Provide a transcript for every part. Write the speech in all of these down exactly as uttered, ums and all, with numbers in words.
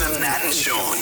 Nathan, Nat and Sean.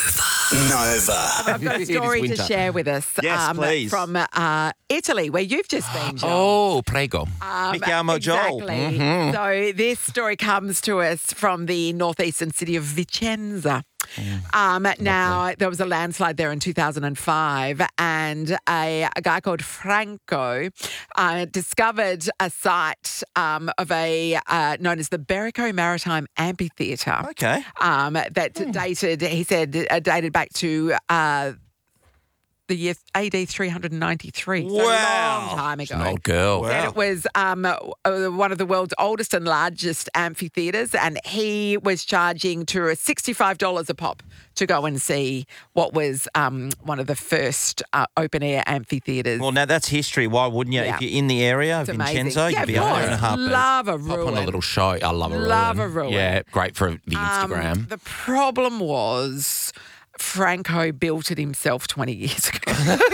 Nova. I've got a story to share with us Yes, please. from uh, Italy, where you've just been, John. Oh, prego. Um, Mi chiamo Joel. exactly. So this story comes to us from the northeastern city of Vicenza. Um, now, there was a landslide there in two thousand five, and a, a guy called Franco uh, discovered a site um, of a uh, known as the Berico Maritime Amphitheatre. Okay. Um, that dated, he said, uh, dated back to uh, the year A D three ninety-three. So a Wow. long time ago. An old girl. Wow. And it was um, uh, one of the world's oldest and largest amphitheatres, and he was charging tourists sixty-five dollars a pop to go and see what was um, one of the first uh, open-air amphitheatres. Well, now that's history. Why wouldn't you? Yeah. If you're in the area of It's amazing. Vincenzo, Yeah, you'd be of up course. there in a heartbeat. Love a Pop ruin. on a little show. I love a ruin. Love a ruin. Yeah, great for the Instagram. Um, the problem was Franco built it himself twenty years ago.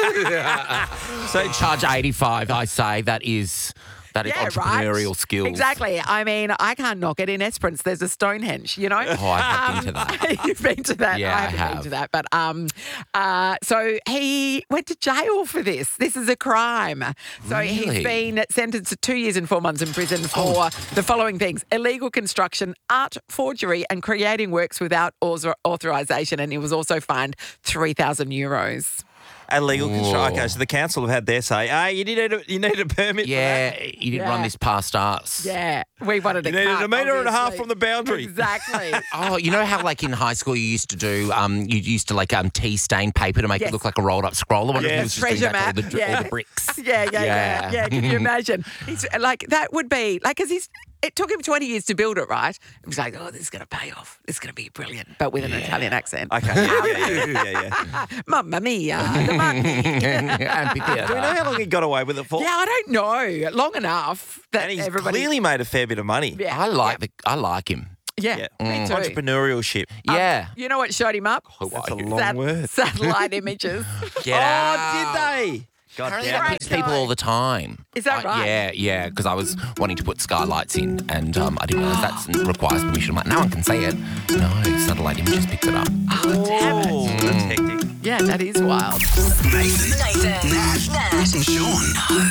So charge eighty-five. I say that is that is Yeah, entrepreneurial right? skills. Exactly. I mean, I can't knock it. In Esperance, there's a Stonehenge, you know? Oh, I have been to that. You've been to that? Yeah, I I haven't been have. to that. But um, uh, so he went to jail for this. This is a crime. So he's Really? been sentenced to two years and four months in prison for the following things: illegal construction, art forgery, and creating works without author- authorization. And he was also fined three thousand euros. Illegal construction. Whoa. Okay, so the council have had their say. Ah, you need a you need a permit. Yeah, For that. you didn't Yeah. run this past us. Yeah, we wanted You a needed cut, a metre and a half obviously. from the boundary. Exactly. Oh, you know how like in high school you used to do, um, you used to like um tea stain paper to make Yes. it look like a rolled up scroll. I wonder if Yes. he was just doing Treasure that to all map, the, dr- yeah. all the bricks. Yeah, yeah, yeah, Yeah. yeah. Can you imagine? He's like that would be like because he's. It took him twenty years to build it, right? It was like, oh, this is going to pay off. This is going to be brilliant, but with an Italian accent. Okay. Yeah, yeah, yeah, yeah, yeah. Mamma mia, the monkey. Amphitheatre. Do we know how long he got away with it for? Yeah, I don't know. Long enough that And he's everybody. clearly made a fair bit of money. Yeah, I like the, I like him. yeah, Yeah. me too. Entrepreneurship. Yeah. You know what showed him up? That's a you? long Sat- word. Satellite images. Get Oh, out. did they? God Apparently damn that it. Great happens to people guy. all the time. Is that I- right? Yeah, yeah. Because I was wanting to put skylights in, and um, I didn't realise that requires permission. I'm like, no one can see it. No, satellite images picked it up. Oh, damn it. Oh, that's hectic. Yeah, that is wild. Nathan, Nathan, Nat, Nat and Sean.